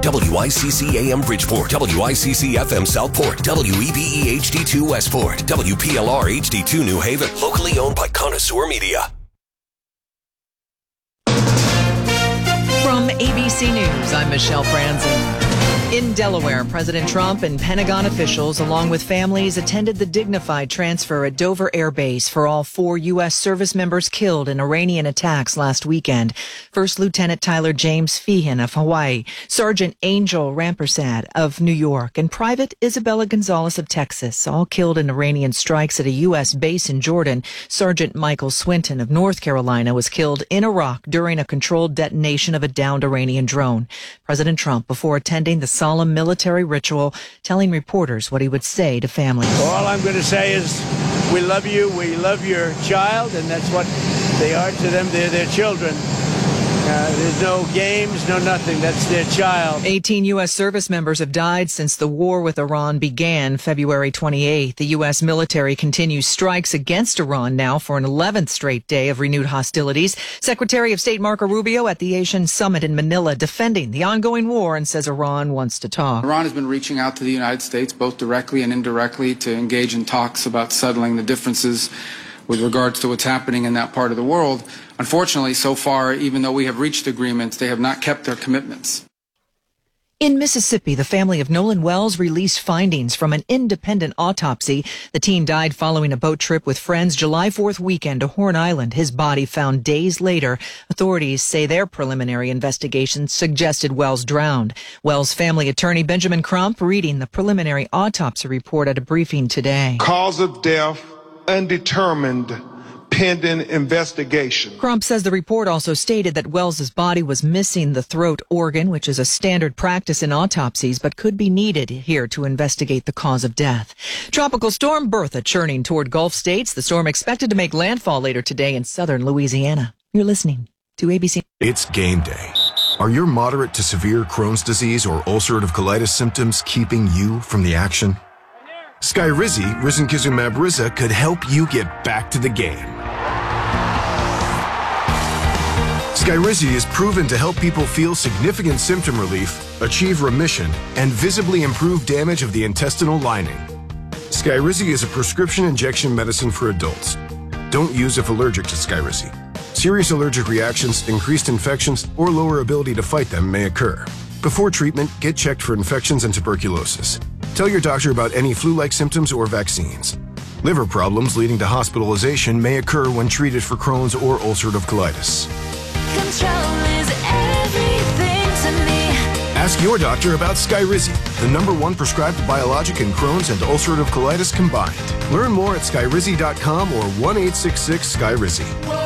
WICC AM Bridgeport, WICC FM Southport, WEBE HD2 Westport, WPLR HD2 New Haven. Locally owned by Connoisseur Media. From ABC News, I'm Michelle Franzen. In Delaware, President Trump and Pentagon officials, along with families, attended the dignified transfer at Dover Air Base for all 4 U.S. service members killed in Iranian attacks last weekend. First Lieutenant Tyler James Feehan of Hawaii, Sergeant Angel Rampersad of New York, and Private Isabella Gonzalez of Texas, all killed in Iranian strikes at a U.S. base in Jordan. Sergeant Michael Swinton of North Carolina was killed in Iraq during a controlled detonation of a downed Iranian drone. President Trump, before attending the solemn military ritual, telling reporters what he would say to families. All I'm going to say is we love you, we love your child, and that's what they are to them. They're their children. There's no games, no nothing. That's their child. 18 U.S. service members have died since the war with Iran began February 28th. The U.S. military continues strikes against Iran now for an 11th straight day of renewed hostilities. Secretary of State Marco Rubio at the Asian Summit in Manila defending the ongoing war and says Iran wants to talk. Iran has been reaching out to the United States, both directly and indirectly, to engage in talks about settling the differences with regards to what's happening in that part of the world. Unfortunately, so far, even though we have reached agreements, they have not kept their commitments. In Mississippi, the family of Nolan Wells released findings from an independent autopsy. The teen died following a boat trip with friends July 4th weekend to Horn Island. His body found days later. Authorities say their preliminary investigation suggested Wells drowned. Wells' family attorney Benjamin Crump reading the preliminary autopsy report at a briefing today. Cause of death undetermined, pending investigation. Crump says the report also stated that Wells's body was missing the throat organ, which is a standard practice in autopsies, but could be needed here to investigate the cause of death. Tropical storm Bertha churning toward Gulf states. The storm expected to make landfall later today in southern Louisiana. You're listening to ABC. It's game day. Are your moderate to severe Crohn's disease or ulcerative colitis symptoms keeping you from the action? Skyrizi, risankizumab Riza, could help you get back to the game. Skyrizi is proven to help people feel significant symptom relief, achieve remission, and visibly improve damage of the intestinal lining. Skyrizi is a prescription injection medicine for adults. Don't use if allergic to Skyrizi. Serious allergic reactions, increased infections, or lower ability to fight them may occur. Before treatment, get checked for infections and tuberculosis. Tell your doctor about any flu-like symptoms or vaccines. Liver problems leading to hospitalization may occur when treated for Crohn's or ulcerative colitis. Control is everything to me. Ask your doctor about Skyrizi, the #1 prescribed biologic in Crohn's and ulcerative colitis combined. Learn more at skyrizi.com or 1-866-SKYRIZI.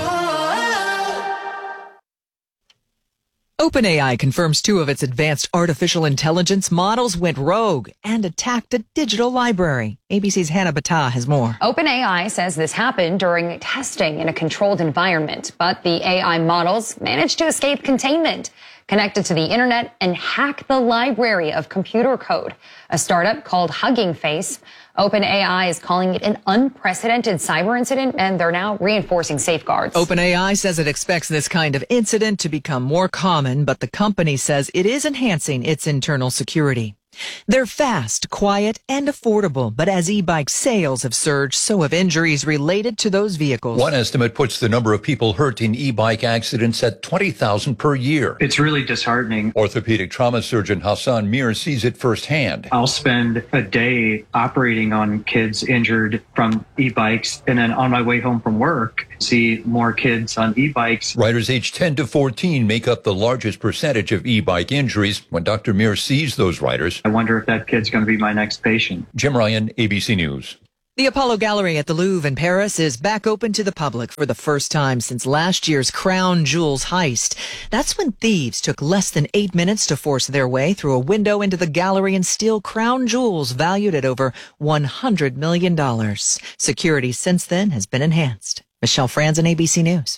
OpenAI confirms 2 of its advanced artificial intelligence models went rogue and attacked a digital library. ABC's Hannah Battah has more. OpenAI says this happened during testing in a controlled environment, but the AI models managed to escape containment, connected to the internet, and hack the library of computer code. A startup called Hugging Face. OpenAI is calling it an unprecedented cyber incident, and they're now reinforcing safeguards. OpenAI says it expects this kind of incident to become more common, but the company says it is enhancing its internal security. They're fast, quiet, and affordable, but as e-bike sales have surged, so have injuries related to those vehicles. One estimate puts the number of people hurt in e-bike accidents at 20,000 per year. It's really disheartening. Orthopedic trauma surgeon Hassan Mir sees it firsthand. I'll spend a day operating on kids injured from e-bikes, and then on my way home from work, see more kids on e-bikes. Riders aged 10 to 14 make up the largest percentage of e-bike injuries. When Dr. Mir sees those riders, I wonder if that kid's going to be my next patient. Jim Ryan, ABC News. The Apollo Gallery at the Louvre in Paris is back open to the public for the first time since last year's crown jewels heist. That's when thieves took less than 8 minutes to force their way through a window into the gallery and steal crown jewels valued at over $100 million. Security since then has been enhanced. Michelle Franzen, ABC News.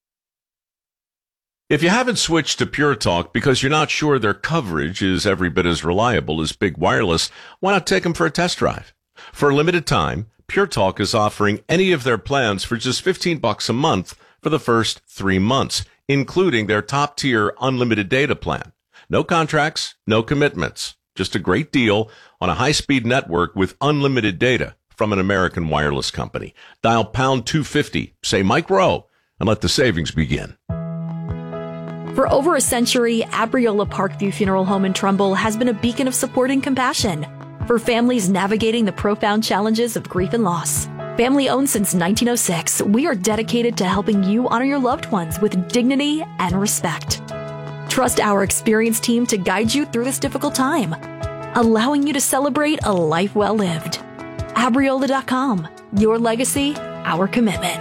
If you haven't switched to Pure Talk because you're not sure their coverage is every bit as reliable as Big Wireless, why not take them for a test drive? For a limited time, Pure Talk is offering any of their plans for just $15 a month for the first 3 months, including their top-tier unlimited data plan. No contracts, no commitments. Just a great deal on a high-speed network with unlimited data from an American wireless company. Dial pound 250, say Mike Rowe, and let the savings begin. For over a century, Abriola Parkview Funeral Home in Trumbull has been a beacon of support and compassion for families navigating the profound challenges of grief and loss. Family owned since 1906, we are dedicated to helping you honor your loved ones with dignity and respect. Trust our experienced team to guide you through this difficult time, allowing you to celebrate a life well lived. Abriola.com. Your legacy, our commitment.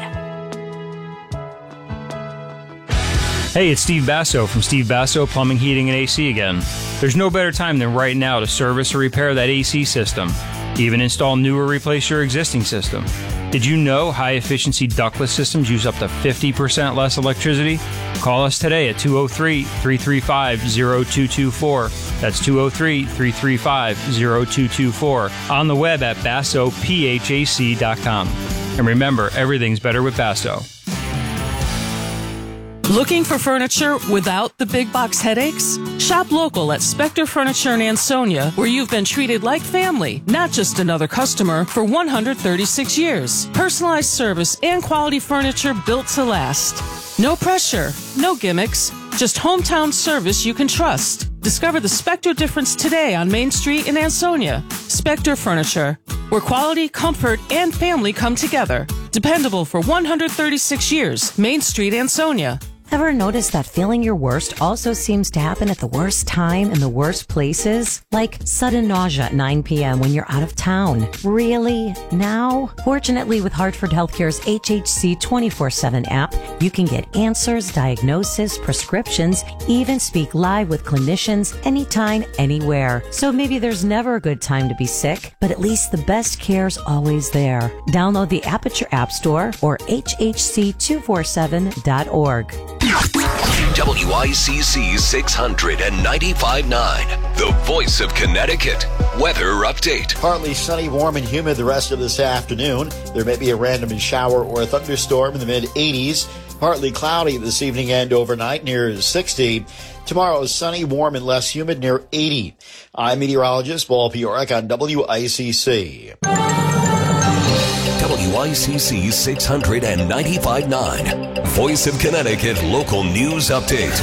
Hey, it's Steve Basso from Steve Basso Plumbing, Heating, and AC again. There's no better time than right now to service or repair that AC system. Even install new or replace your existing system. Did you know high-efficiency ductless systems use up to 50% less electricity? Call us today at 203-335-0224. That's 203-335-0224. On the web at BassoPHAC.com. And remember, everything's better with Basso. Looking for furniture without the big box headaches? Shop local at Spector Furniture in Ansonia, where you've been treated like family, not just another customer, for 136 years. Personalized service and quality furniture built to last. No pressure, no gimmicks, just hometown service you can trust. Discover the Spector difference today on Main Street in Ansonia. Spector Furniture, where quality, comfort, and family come together. Dependable for 136 years. Main Street, Ansonia. Ever notice that feeling your worst also seems to happen at the worst time in the worst places? Like sudden nausea at 9 p.m. when you're out of town. Really? Now? Fortunately, with Hartford Healthcare's HHC 24/7 app, you can get answers, diagnosis, prescriptions, even speak live with clinicians anytime, anywhere. So maybe there's never a good time to be sick, but at least the best care's always there. Download the app at your app store or hhc247.org. WICC 695.9, the voice of Connecticut. Weather update. Partly sunny, warm, and humid the rest of this afternoon. There may be a random shower or a thunderstorm in the mid-80s. Partly cloudy this evening and overnight near 60. Tomorrow is sunny, warm, and less humid near 80. I'm meteorologist Paul Piorek on WICC. WICC 695.9, Voice of Connecticut Local News Update.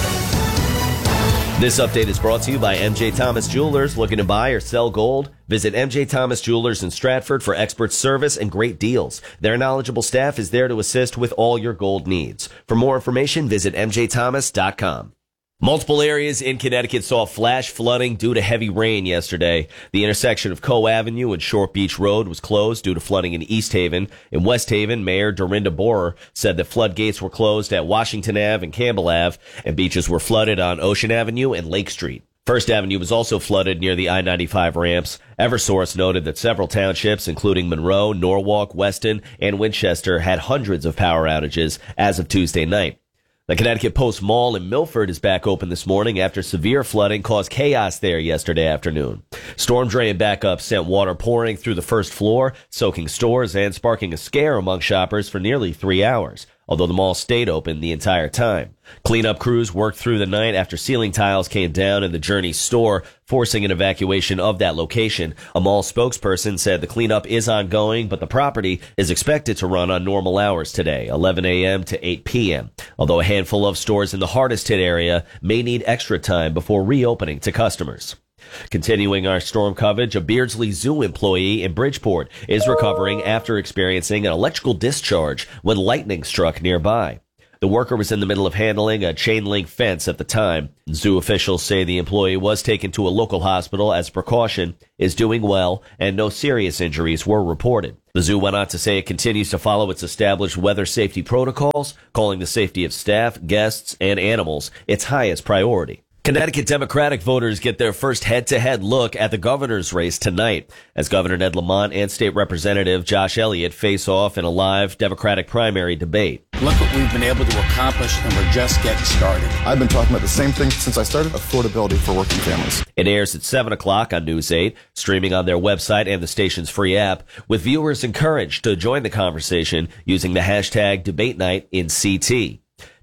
This update is brought to you by MJ Thomas Jewelers. Looking to buy or sell gold? Visit MJ Thomas Jewelers in Stratford for expert service and great deals. Their knowledgeable staff is there to assist with all your gold needs. For more information, visit mjthomas.com. Multiple areas in Connecticut saw flash flooding due to heavy rain yesterday. The intersection of Coe Avenue and Short Beach Road was closed due to flooding in East Haven. In West Haven, Mayor Dorinda Borer said that floodgates were closed at Washington Ave and Campbell Ave, and beaches were flooded on Ocean Avenue and Lake Street. First Avenue was also flooded near the I-95 ramps. Eversource noted that several townships, including Monroe, Norwalk, Weston, and Winchester, had hundreds of power outages as of Tuesday night. The Connecticut Post Mall in Milford is back open this morning after severe flooding caused chaos there yesterday afternoon. Storm drain backup sent water pouring through the first floor, soaking stores and sparking a scare among shoppers for nearly 3 hours, although the mall stayed open the entire time. Cleanup crews worked through the night after ceiling tiles came down in the Journey store, forcing an evacuation of that location. A mall spokesperson said the cleanup is ongoing, but the property is expected to run on normal hours today, 11 a.m. to 8 p.m., although a handful of stores in the hardest hit area may need extra time before reopening to customers. Continuing our storm coverage, a Beardsley Zoo employee in Bridgeport is recovering after experiencing an electrical discharge when lightning struck nearby. The worker was in the middle of handling a chain link fence at the time. Zoo officials say the employee was taken to a local hospital as a precaution, is doing well, and no serious injuries were reported. The zoo went on to say it continues to follow its established weather safety protocols, calling the safety of staff, guests, and animals its highest priority. Connecticut Democratic voters get their first head-to-head look at the governor's race tonight as Governor Ned Lamont and State Representative Josh Elliott face off in a live Democratic primary debate. Look what we've been able to accomplish, and we're just getting started. I've been talking about the same thing since I started, affordability for working families. It airs at 7 o'clock on News 8, streaming on their website and the station's free app, with viewers encouraged to join the conversation using the hashtag DebateNightInCT.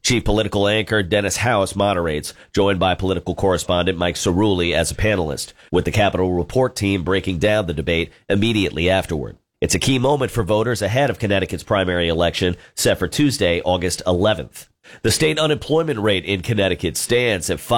Chief political anchor Dennis House moderates, joined by political correspondent Mike Cerulli as a panelist, with the Capitol Report team breaking down the debate immediately afterward. It's a key moment for voters ahead of Connecticut's primary election, set for Tuesday, August 11th. The state unemployment rate in Connecticut stands at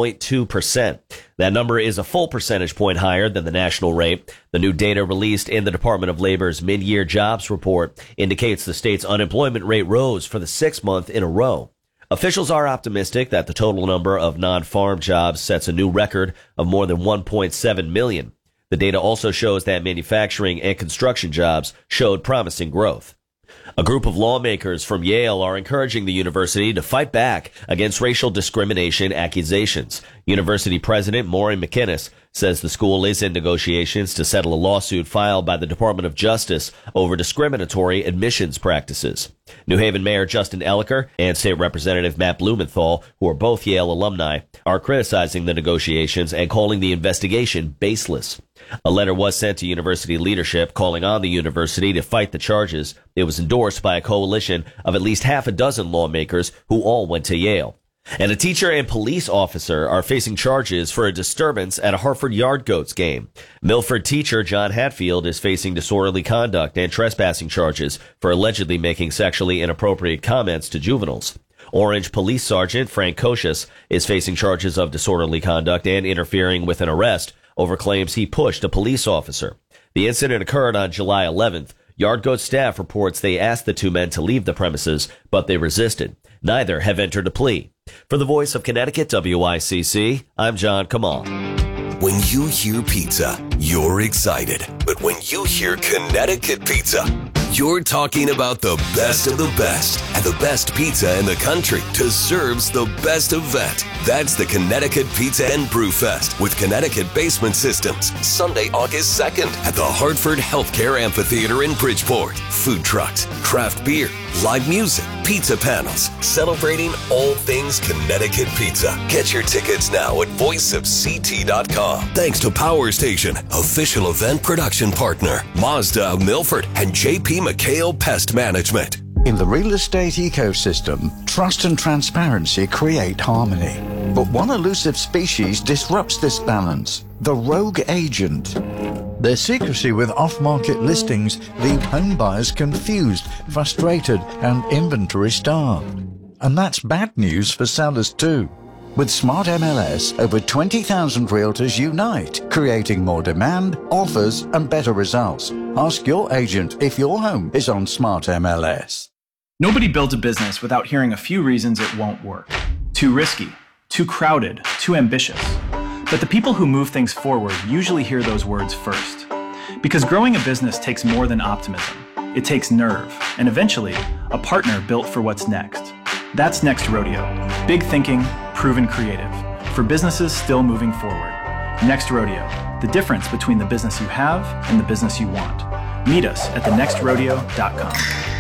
5.2%. That number is a full percentage point higher than the national rate. The new data released in the Department of Labor's mid-year jobs report indicates the state's unemployment rate rose for the 6th month in a row. Officials are optimistic that the total number of non-farm jobs sets a new record of more than 1.7 million. The data also shows that manufacturing and construction jobs showed promising growth. A group of lawmakers from Yale are encouraging the university to fight back against racial discrimination accusations. University President Maureen McInnes says the school is in negotiations to settle a lawsuit filed by the Department of Justice over discriminatory admissions practices. New Haven Mayor Justin Elicker and State Representative Matt Blumenthal, who are both Yale alumni, are criticizing the negotiations and calling the investigation baseless. A letter was sent to university leadership calling on the university to fight the charges. It was endorsed by a coalition of at least half a dozen lawmakers who all went to Yale. And a teacher and police officer are facing charges for a disturbance at a Hartford Yard Goats game. Milford teacher John Hatfield is facing disorderly conduct and trespassing charges for allegedly making sexually inappropriate comments to juveniles. Orange Police Sergeant Frank Kocius is facing charges of disorderly conduct and interfering with an arrest over claims he pushed a police officer. The incident occurred on July 11th. Yard Goat staff reports they asked the two men to leave the premises, but they resisted. Neither have entered a plea. For the Voice of Connecticut, WICC, I'm John Kamal. When you hear pizza, you're excited. But when you hear Connecticut pizza, you're talking about the best of the best. And the best pizza in the country deserves the best event. That's the Connecticut Pizza and Brew Fest with Connecticut Basement Systems. Sunday, August 2nd at the Hartford Healthcare Amphitheater in Bridgeport. Food trucks, craft beer, live music, pizza panels, celebrating all things Connecticut pizza. Get your tickets now at voiceofct.com. Thanks to Power Station, official event production partner, Mazda of Milford, and JP McHale Pest Management. In the real estate ecosystem, trust and transparency create harmony. But one elusive species disrupts this balance: the rogue agent. Their secrecy with off-market listings leave home buyers confused, frustrated, and inventory-starved. And that's bad news for sellers too. With Smart MLS, over 20,000 realtors unite, creating more demand, offers, and better results. Ask your agent if your home is on Smart MLS. Nobody builds a business without hearing a few reasons it won't work. Too risky, too crowded, too ambitious. But the people who move things forward usually hear those words first. Because growing a business takes more than optimism. It takes nerve, and eventually, a partner built for what's next. That's Next Rodeo. Big thinking, proven creative. For businesses still moving forward. Next Rodeo. The difference between the business you have and the business you want. Meet us at thenextrodeo.com.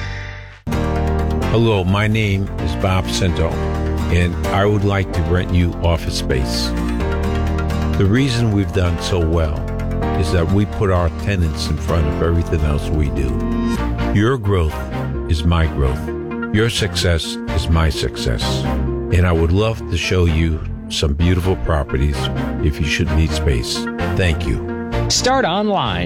Hello, my name is Bob Cento, and I would like to rent you office space. The reason we've done so well is that we put our tenants in front of everything else we do. Your growth is my growth. Your success is my success. And I would love to show you some beautiful properties if you should need space. Thank you. Start online,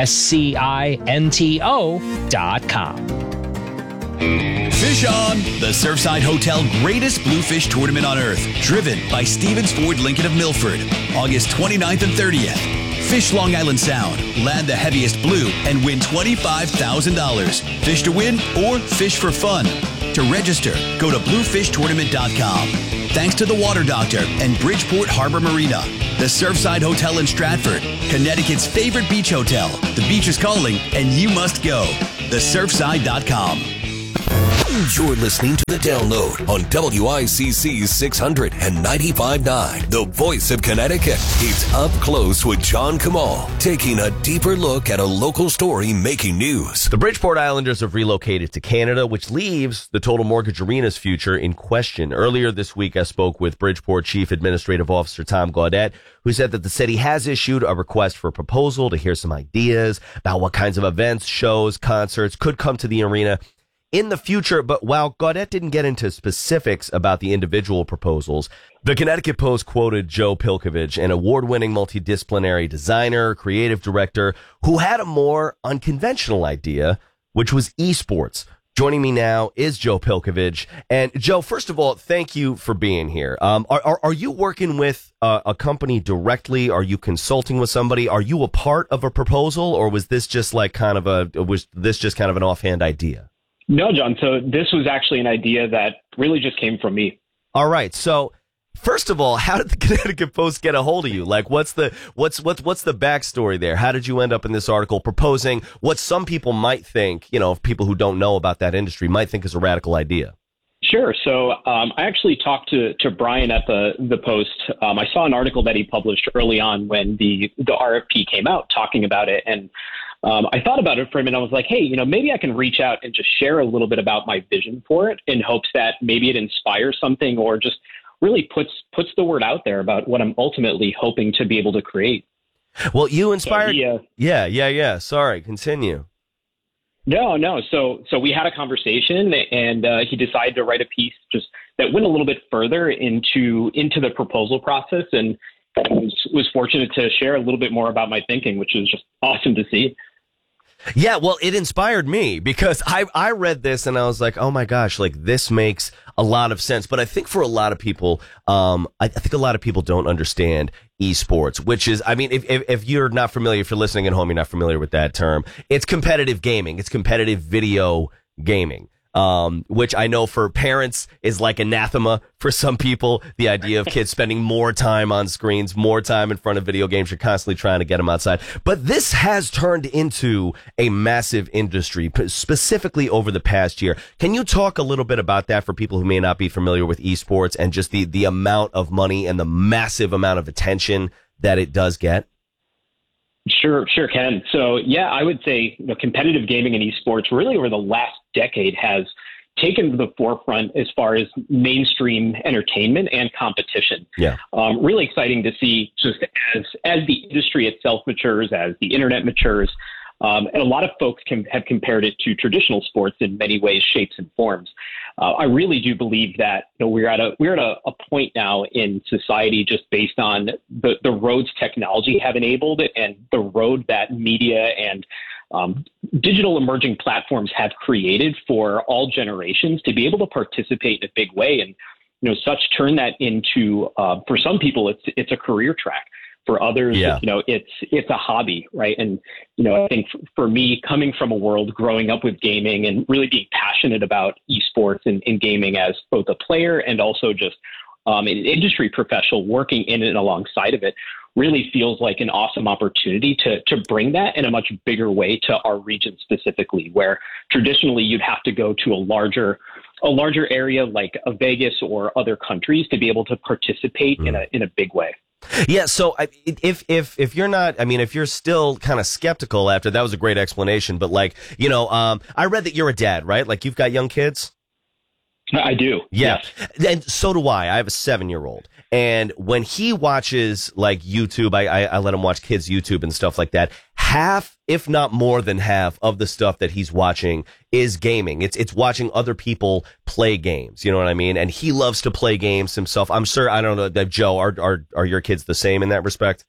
SCINTO.com. Fish On, the Surfside Hotel greatest bluefish tournament on earth, driven by Stevens Ford Lincoln of Milford, August 29th and 30th. Fish Long Island Sound, land the heaviest blue, and win $25,000. Fish to win or fish for fun. To register, go to bluefishtournament.com. Thanks to the Water Doctor and Bridgeport Harbor Marina, the Surfside Hotel in Stratford, Connecticut's favorite beach hotel. The beach is calling, and you must go. TheSurfside.com. You're listening to The Download on WICC 600 and 95.9, the voice of Connecticut. It's Up Close with John Kamal, taking a deeper look at a local story making news. The Bridgeport Islanders have relocated to Canada, which leaves the Total Mortgage Arena's future in question. Earlier this week, I spoke with Bridgeport Chief Administrative Officer Tom Gaudette, who said that the city has issued a request for proposal to hear some ideas about what kinds of events, shows, concerts could come to the arena in the future, but while Gaudet didn't get into specifics about the individual proposals, the Connecticut Post quoted Joe Pilkovich, an award-winning multidisciplinary designer, creative director, who had a more unconventional idea, which was esports. Joining me now is Joe Pilkovich. And Joe, first of all, thank you for being here. Are you working with a company directly? Are you consulting with somebody? Are you a part of a proposal, or was this just like kind of an offhand idea? No, John. So this was actually an idea that really just came from me. All right. So first of all, how did the Connecticut Post get a hold of you? Like, what's the backstory there? How did you end up in this article proposing what some people might think, people who don't know about that industry might think is a radical idea? Sure. So I actually talked to Brian at the Post. I saw an article that he published early on when the RFP came out talking about it. And I thought about it for him and I was like, hey, maybe I can reach out and just share a little bit about my vision for it in hopes that maybe it inspires something or just really puts the word out there about what I'm ultimately hoping to be able to create. Well, you inspired. Yeah. Sorry, continue. No. So we had a conversation and he decided to write a piece just that went a little bit further into the proposal process, and was fortunate to share a little bit more about my thinking, which was just awesome to see. Yeah, well, it inspired me because I read this and I was like, oh my gosh, like this makes a lot of sense. But I think for a lot of people, I think a lot of people don't understand esports, which is, I mean, if you're not familiar, if you're listening at home, you're not familiar with that term. It's competitive gaming. It's competitive video gaming. Which I know for parents is like anathema for some people. The idea of kids spending more time on screens, more time in front of video games. You're constantly trying to get them outside. But this has turned into a massive industry, specifically over the past year. Can you talk a little bit about that for people who may not be familiar with esports and just the amount of money and the massive amount of attention that it does get? Sure can. So, yeah, I would say competitive gaming and esports really over the last decade has taken to the forefront as far as mainstream entertainment and competition. Yeah. Really exciting to see just as the industry itself matures, as the internet matures. And a lot of folks have compared it to traditional sports in many ways, shapes, and forms. I really do believe that we're at a point now in society just based on the roads technology have enabled and the road that media and digital emerging platforms have created for all generations to be able to participate in a big way. And such turn that into for some people it's a career track. For others, it's a hobby, right? And, I think for me, coming from a world growing up with gaming and really being passionate about esports and gaming as both a player and also just an industry professional working in and alongside of it, really feels like an awesome opportunity to bring that in a much bigger way to our region specifically, where traditionally you'd have to go to a larger area like a Vegas or other countries to be able to participate in a big way. Yeah. So if you're not, I mean, if you're still kind of skeptical after that was a great explanation, but like, I read that you're a dad, right? Like you've got young kids. I do. Yeah. Yes. And so do I. I have a 7-year-old. And when he watches like YouTube, I let him watch kids YouTube and stuff like that. Half, if not more than half of the stuff that he's watching is gaming. It's watching other people play games. You know what I mean? And he loves to play games himself. I'm sure, I don't know, that Joe, are your kids the same in that respect?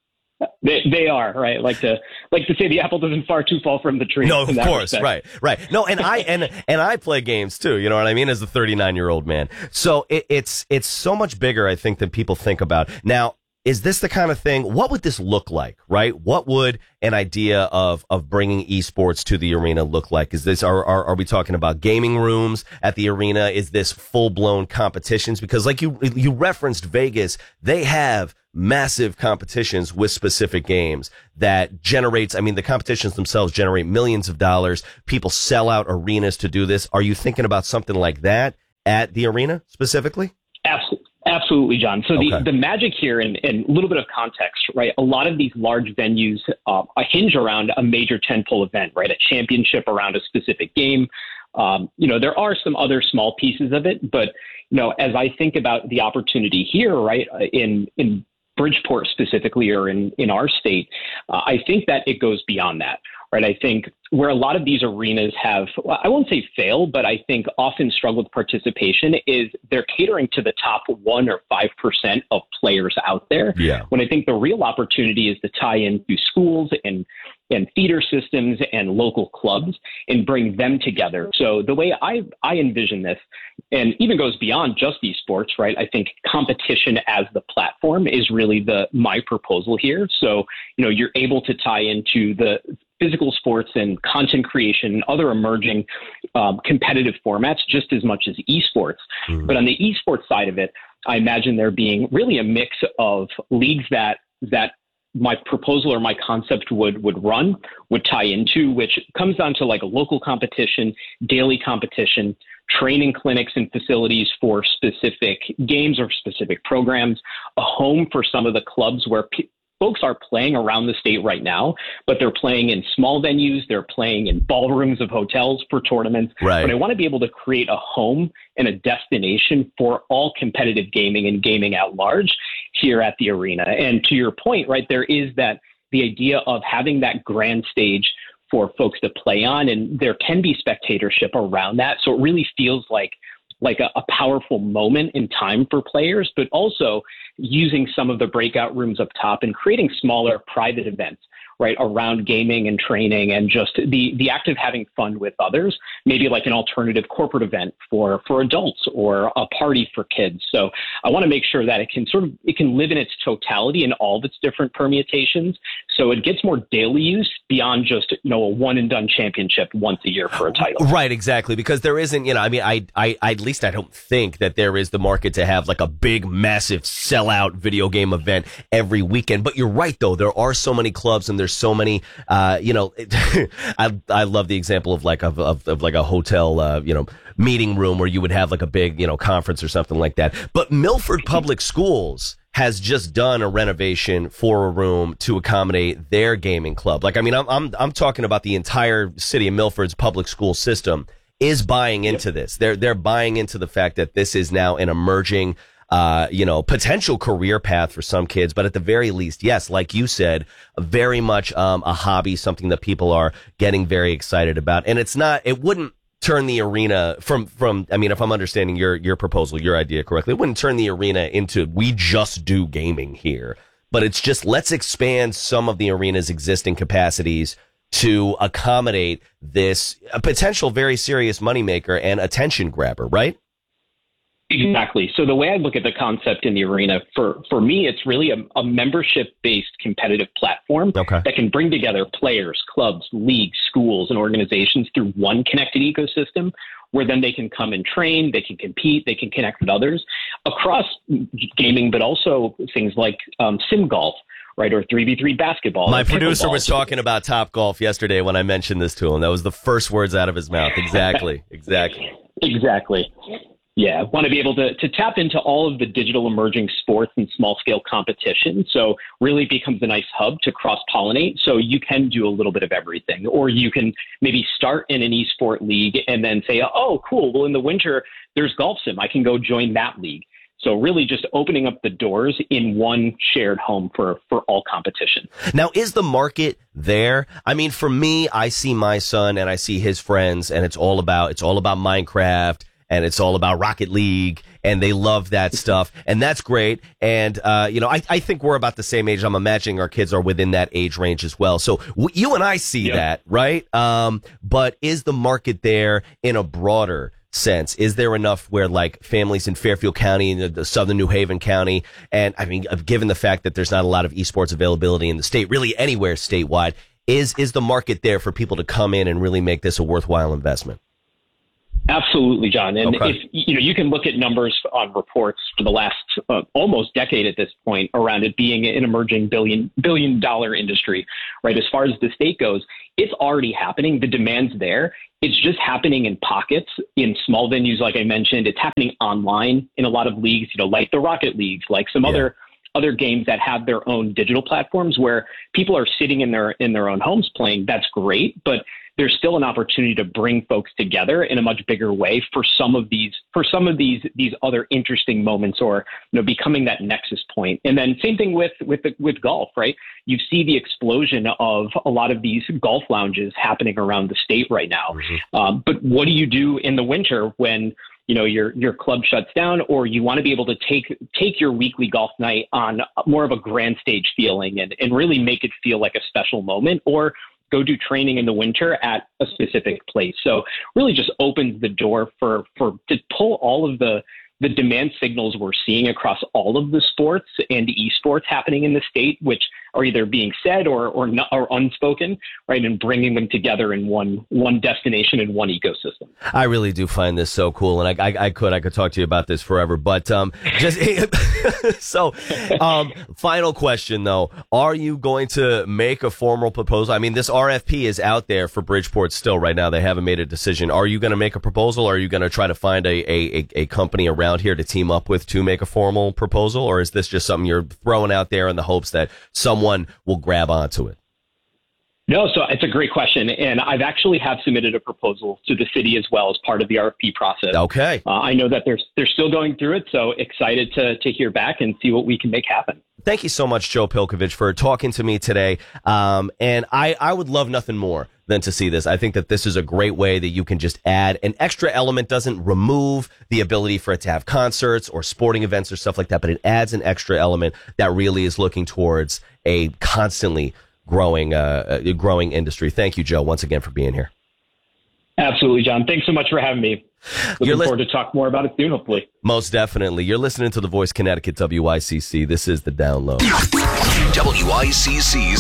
They are, right. Like to say the apple doesn't far too fall from the tree. No, of course. Right. No, and I play games too. You know what I mean? As a 39-year-old man. So it's so much bigger, I think, than people think about. Now, is this the kind of thing? What would this look like, right? What would an idea of bringing esports to the arena look like? Is this, are we talking about gaming rooms at the arena? Is this full-blown competitions? Because like you referenced Vegas, they have massive competitions with specific games that generates, I mean, the competitions themselves generate millions of dollars. People sell out arenas to do this. Are you thinking about something like that at the arena specifically? Absolutely, John. So the magic here and a little bit of context, right? A lot of these large venues hinge around a major tentpole event, right? A championship around a specific game. There are some other small pieces of it, but, as I think about the opportunity here, right, in Bridgeport specifically, or in our state, I think that it goes beyond that, right? I think where a lot of these arenas have, I won't say fail, but I think often struggle with participation is they're catering to the top 1 or 5% of players out there. Yeah. When I think the real opportunity is to tie into schools and theater systems and local clubs and bring them together. So the way I envision this, and even goes beyond just esports, right? I think competition as the platform is really my proposal here. So, you're able to tie into the physical sports and content creation and other emerging competitive formats just as much as esports. But on the esports side of it, I imagine there being really a mix of leagues that my proposal or my concept would tie into, which comes down to like a local competition, daily competition, training clinics and facilities for specific games or specific programs, a home for some of the clubs where folks are playing around the state right now, but they're playing in small venues. They're playing in ballrooms of hotels for tournaments. Right. But I want to be able to create a home and a destination for all competitive gaming and gaming at large here at the arena. And to your point, right, there is the idea of having that grand stage for folks to play on, and there can be spectatorship around that. So it really feels like a powerful moment in time for players, but also using some of the breakout rooms up top and creating smaller private events, right, around gaming and training and just the act of having fun with others, maybe like an alternative corporate event for adults or a party for kids. So I want to make sure that it can live in its totality in all of its different permutations. So it gets more daily use beyond just, a one and done championship once a year for a title. Right, exactly. Because there isn't, I at least I don't think that there is the market to have like a big, massive sellout video game event every weekend. But you're right, though. There are so many clubs and there's so many, I love the example of like a hotel, meeting room where you would have like a big, conference or something like that. But Milford Public Schools has just done a renovation for a room to accommodate their gaming club. Like, I'm talking about the entire city of Milford's public school system is buying into this. They're buying into the fact that this is now an emerging potential career path for some kids, but at the very least, yes, like you said, very much a hobby, something that people are getting very excited about. And it wouldn't turn the arena from if I'm understanding your proposal, your idea correctly, it wouldn't turn the arena into we just do gaming here, but it's just let's expand some of the arena's existing capacities to accommodate this a potential very serious moneymaker and attention grabber, right? Exactly. So the way I look at the concept in the arena, for me, it's really a membership-based competitive platform that can bring together players, clubs, leagues, schools, and organizations through one connected ecosystem where then they can come and train, they can compete, they can connect with others across gaming, but also things like sim golf, right, or 3v3 basketball. My producer was talking about Top Golf yesterday when I mentioned this to him. That was the first words out of his mouth. Exactly. Yeah, I want to be able to tap into all of the digital emerging sports and small-scale competition. So really becomes a nice hub to cross-pollinate. So you can do a little bit of everything. Or you can maybe start in an esport league and then say, oh, cool, well, in the winter, there's golf sim. I can go join that league. So really just opening up the doors in one shared home for all competition. Now, is the market there? I mean, for me, I see my son and I see his friends, and it's all about Minecraft. And it's all about Rocket League, and they love that stuff, and that's great. And I think we're about the same age. I'm imagining our kids are within that age range as well. So you and I see that, right? But is the market there in a broader sense? Is there enough where like families in Fairfield County and the southern New Haven County, and I mean, given the fact that there's not a lot of esports availability in the state, really anywhere statewide, is the market there for people to come in and really make this a worthwhile investment? Absolutely, John. And if you can look at numbers on reports for the last almost decade at this point around it being an emerging billion-dollar industry, right? As far as the state goes, it's already happening. The demand's there. It's just happening in pockets, in small venues, like I mentioned. It's happening online in a lot of leagues, like the Rocket Leagues, like some other games that have their own digital platforms where people are sitting in their own homes playing. That's great, but there's still an opportunity to bring folks together in a much bigger way for some of these other interesting moments, or becoming that nexus point. And then same thing with golf, right? You see the explosion of a lot of these golf lounges happening around the state right now. But what do you do in the winter when your club shuts down, or you want to be able to take your weekly golf night on more of a grand stage feeling and really make it feel like a special moment, or go do training in the winter at a specific place? So really just opens the door to pull all of the demand signals we're seeing across all of the sports and esports happening in the state, which are either being said or unspoken, right? And bringing them together in one destination and one ecosystem. I really do find this so cool, and I could talk to you about this forever. But final question though: are you going to make a formal proposal? I mean, this RFP is out there for Bridgeport still right now. They haven't made a decision. Are you going to make a proposal? Or are you going to try to find a company around here to team up with to make a formal proposal, or is this just something you're throwing out there in the hopes that someone will grab onto it? No, so it's a great question. And I've actually have submitted a proposal to the city as well as part of the RFP process. Okay. I know that they're still going through it, so excited to hear back and see what we can make happen. Thank you so much, Joe Pilkovich, for talking to me today. And I would love nothing more than to see this. I think that this is a great way that you can just add an extra element. Doesn't remove the ability for it to have concerts or sporting events or stuff like that, but it adds an extra element that really is looking towards a constantly growing industry. Thank you, Joe, once again for being here. Absolutely, John. Thanks so much for having me. Looking forward to talk more about it soon, hopefully. Most definitely. You're listening to The Voice Connecticut, WICC. This is The Download. WICC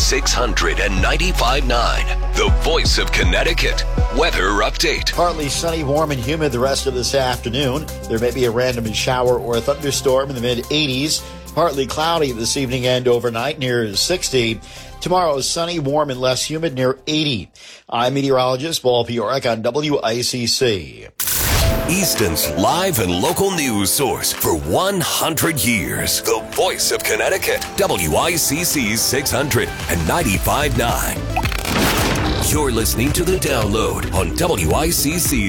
695.9, the voice of Connecticut. Weather update. Partly sunny, warm, and humid the rest of this afternoon. There may be a random shower or a thunderstorm in the mid-80s. Partly cloudy this evening and overnight, near 60. Tomorrow is sunny, warm, and less humid, near 80. I'm meteorologist Paul Piorek on WICC. Easton's live and local news source for 100 years. The voice of Connecticut. WICC 695.9. You're listening to The Download on WICC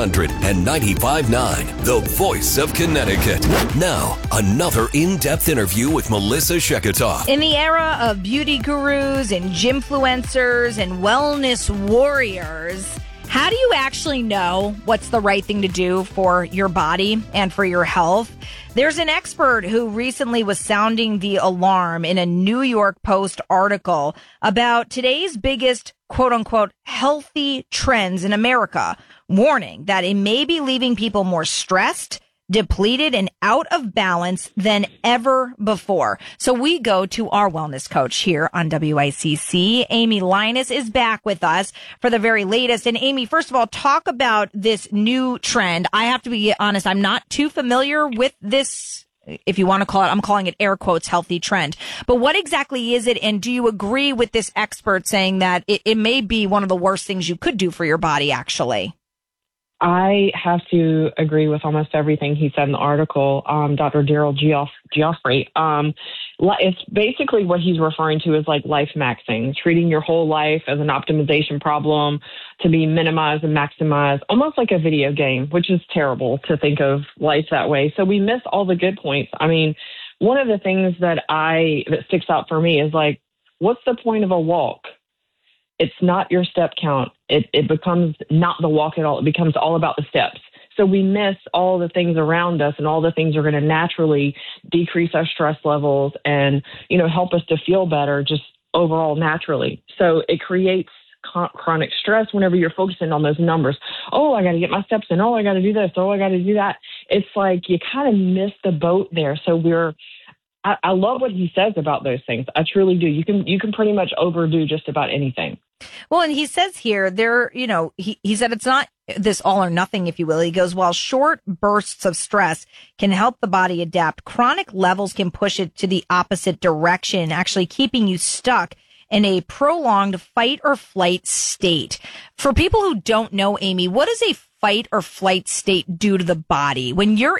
695.9, the voice of Connecticut. Now, another in-depth interview with Melissa Sheketoff. In the era of beauty gurus and gymfluencers and wellness warriors, how do you actually know what's the right thing to do for your body and for your health? There's an expert who recently was sounding the alarm in a New York Post article about today's biggest quote-unquote healthy trends in America, warning that it may be leaving people more stressed, depleted, and out of balance than ever before. So we go to our wellness coach here on WICC. Amy Linus is back with us for the very latest. And Amy, first of all, talk about this new trend. I have to be honest, I'm not too familiar with this, if you want to call it, I'm calling it air quotes, healthy trend. But what exactly is it? And do you agree with this expert saying that it may be one of the worst things you could do for your body, actually? I have to agree with almost everything he said in the article. Dr. Daryl Geoffrey. It's basically what he's referring to as like life maxing, treating your whole life as an optimization problem to be minimized and maximized, almost like a video game, which is terrible to think of life that way. So we miss all the good points. I mean, one of the things that sticks out for me is like, what's the point of a walk? It's not your step count. It becomes not the walk at all. It becomes all about the steps. So we miss all the things around us, and all the things are going to naturally decrease our stress levels and, help us to feel better just overall naturally. So it creates chronic stress whenever you're focusing on those numbers. Oh, I got to get my steps in. Oh, I got to do this. Oh, I got to do that. It's like you kind of miss the boat there. So I love what he says about those things. I truly do. You can pretty much overdo just about anything. Well, and he says here, he said it's not this all or nothing, if you will. He goes, while short bursts of stress can help the body adapt, chronic levels can push it to the opposite direction, actually keeping you stuck in a prolonged fight or flight state. For people who don't know, Amy, what does a fight or flight state do to the body? When you're